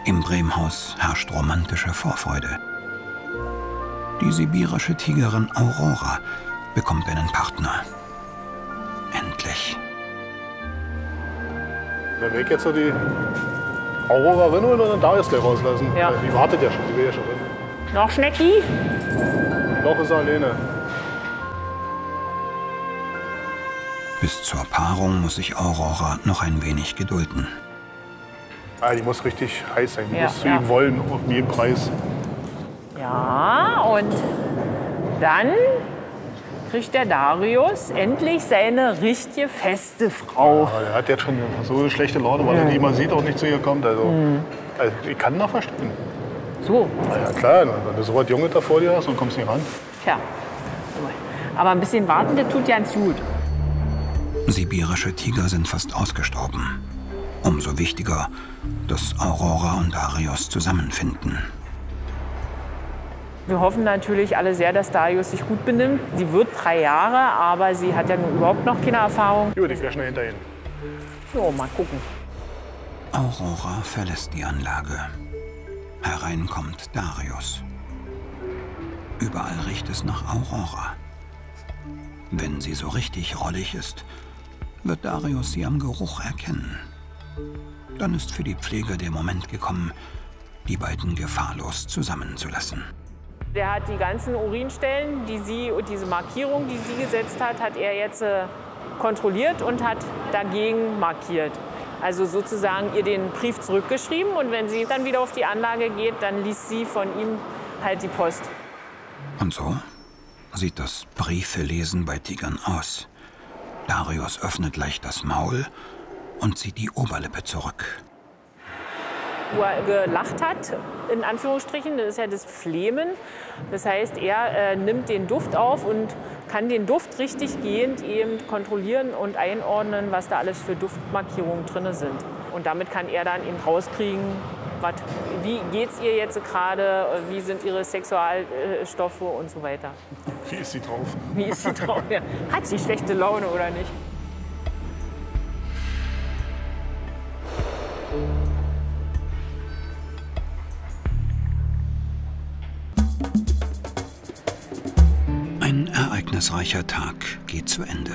Im Bremhaus herrscht romantische Vorfreude. Die sibirische Tigerin Aurora bekommt einen Partner. Endlich. Der Weg jetzt so die Aurora reinholen und dann Darius gleich rauslassen. Ja. Die wartet ja schon, die will ja schon rein. Noch Schnecki? Noch ist er alleine. Bis zur Paarung muss sich Aurora noch ein wenig gedulden. Ah, die muss richtig heiß sein, die Ja, muss zu ja. ihm wollen, um jeden Preis. Ja, und dann kriegt der Darius endlich seine richtige feste Frau. Aber der hat jetzt schon so eine schlechte Laune, weil er die immer sieht, auch nicht zu ihr kommt. Also ich kann noch verstehen. So, Na ja, klar, wenn du so was Junges da vor dir hast und kommst nicht ran. tja. Aber ein bisschen warten, das tut ganz gut. Sibirische Tiger sind fast ausgestorben. Umso wichtiger, dass Aurora und Darius zusammenfinden. Wir hoffen natürlich alle sehr, dass Darius sich gut benimmt. Sie wird 3 Jahre, aber sie hat ja nun überhaupt noch keine Erfahrung. Gut, ich wäre schnell hinterhin. So, mal gucken. Aurora verlässt die Anlage. Herein kommt Darius. Überall riecht es nach Aurora. Wenn sie so richtig rollig ist, wird Darius sie am Geruch erkennen. Dann ist für die Pfleger der Moment gekommen, die beiden gefahrlos zusammenzulassen. Der hat die ganzen Urinstellen, die sie und diese Markierung, die sie gesetzt hat, hat er jetzt kontrolliert und hat dagegen markiert. Also sozusagen ihr den Brief zurückgeschrieben und wenn sie dann wieder auf die Anlage geht, dann liest sie von ihm halt die Post. Und so sieht das Briefelesen bei Tigern aus. Darius öffnet leicht das Maul und zieht die Oberlippe zurück. Wo er gelacht hat, in Anführungsstrichen, das ist ja das Flehmen. Das heißt, er nimmt den Duft auf und kann den Duft richtig gehend eben kontrollieren und einordnen, was da alles für Duftmarkierungen drin sind. Und damit kann er dann eben rauskriegen, wie geht es ihr jetzt gerade, wie sind ihre Sexualstoffe und so weiter. Wie ist sie drauf? Wie ist sie drauf? Ja. Hat sie schlechte Laune oder nicht? Ein ereignisreicher Tag geht zu Ende.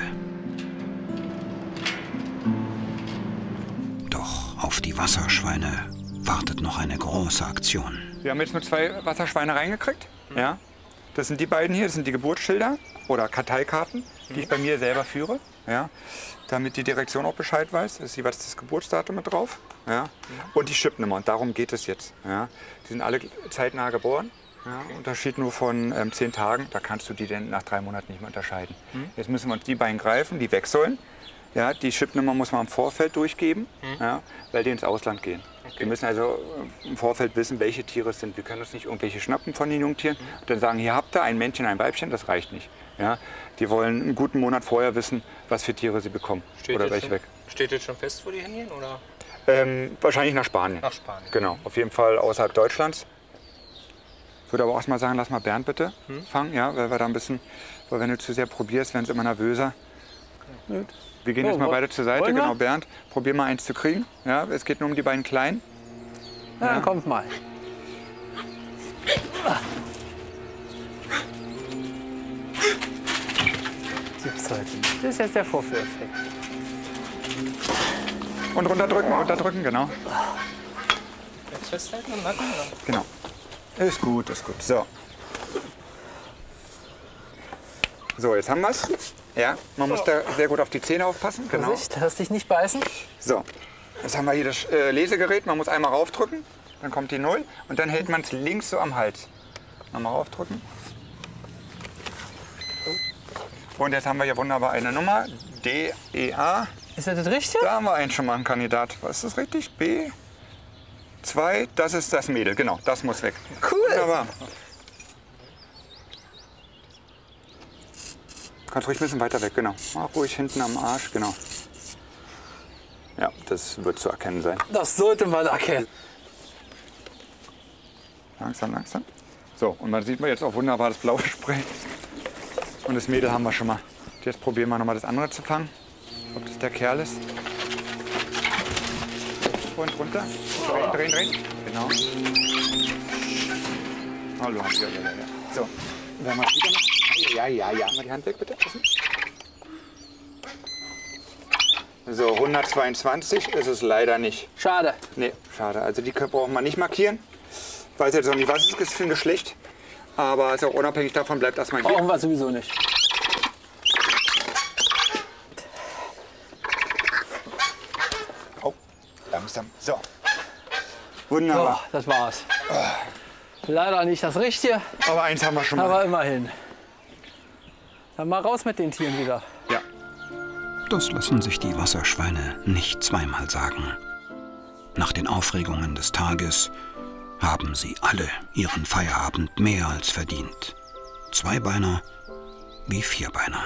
Doch auf die Wasserschweine wartet noch eine große Aktion. Wir haben jetzt nur 2 Wasserschweine reingekriegt. Ja. Das sind die beiden hier, das sind die Geburtsschilder oder Karteikarten, die ich bei mir selber führe. Ja. Damit die Direktion auch Bescheid weiß. Da ist jeweils das Geburtsdatum mit drauf. Ja. Und die Chipnummer. Und darum geht es jetzt. Ja. Die sind alle zeitnah geboren. Ja, Unterschied nur von 10 Tagen, da kannst du die denn nach 3 Monaten nicht mehr unterscheiden. Jetzt müssen wir uns die beiden greifen, die weg sollen. Ja, die Chipnummer muss man im Vorfeld durchgeben, ja, weil die ins Ausland gehen. Wir müssen also im Vorfeld wissen, welche Tiere es sind. Wir können uns nicht irgendwelche schnappen von den Jungtieren und dann sagen, hier habt ihr ein Männchen, ein Weibchen, das reicht nicht. Ja, die wollen einen guten Monat vorher wissen, was für Tiere sie bekommen oder welche weg. Steht jetzt schon fest, wo die hingehen? Oder? Wahrscheinlich nach Spanien. Nach Spanien. Genau, auf jeden Fall außerhalb Deutschlands. Ich würde aber auch erst mal sagen, lass mal Bernd bitte fangen, ja, weil wir da ein bisschen, weil wenn du zu sehr probierst, werden sie immer nervöser. Gut. Wir gehen jetzt mal beide zur Seite, genau, Bernd, probier mal eins zu kriegen. Ja, es geht nur um die beiden Kleinen. Ja, dann kommt mal. Gibt's heute nicht. Das ist jetzt der Vorführeffekt. Und runterdrücken, genau. Jetzt festhalten im Nacken, oder? Genau. Ist gut, ist gut. So. So, jetzt haben wir es. Ja, man muss da sehr gut auf die Zähne aufpassen. Genau. Vorsicht, lass dich nicht beißen. So, jetzt haben wir hier das Lesegerät. Man muss einmal raufdrücken, dann kommt die 0 und dann hält man es links so am Hals. Nochmal raufdrücken. Und jetzt haben wir hier wunderbar eine Nummer. D, E, A. Ist das richtig? Da haben wir einen schon mal einen Kandidat. Was ist das richtig? B, 2, das ist das Mädel. Genau, das muss weg. Cool. Wunderbar. Kannst ruhig ein bisschen weiter weg, genau. Mach ruhig hinten am Arsch, genau. Ja, das wird zu erkennen sein. Das sollte man erkennen. Langsam, langsam. So, und man sieht jetzt auch wunderbar das blaue Spray. Und das Mädel haben wir schon mal. Jetzt probieren wir noch mal das andere zu fangen. Ob das der Kerl ist. und runter. Drehen, drehen. Genau. Hallo. Ja. So, wenn wir wieder noch. Ja. Mal die Hand weg, bitte. So, 122 ist es leider nicht. Schade. Nee, schade. Also die braucht man nicht markieren. Ich weiß jetzt noch nicht, was es ist für ein Geschlecht. Aber ist auch unabhängig davon, bleibt erstmal hier. Brauchen wir sowieso nicht. Oh, langsam. So. Wunderbar. So, das war's. Leider nicht das Richtige, Aber eins haben wir schon mal. aber immerhin. Dann mal raus mit den Tieren wieder. Ja. Das lassen sich die Wasserschweine nicht zweimal sagen. Nach den Aufregungen des Tages haben sie alle ihren Feierabend mehr als verdient. Zweibeiner wie Vierbeiner.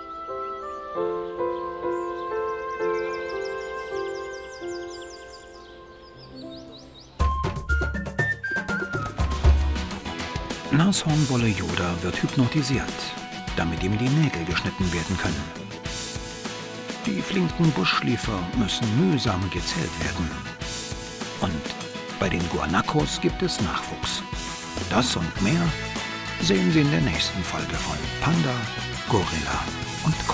Nashornwolle Yoda wird hypnotisiert, damit ihm die Nägel geschnitten werden können. Die flinken Buschschläfer müssen mühsam gezählt werden. Und bei den Guanacos gibt es Nachwuchs. Das und mehr sehen Sie in der nächsten Folge von Panda, Gorilla und Co.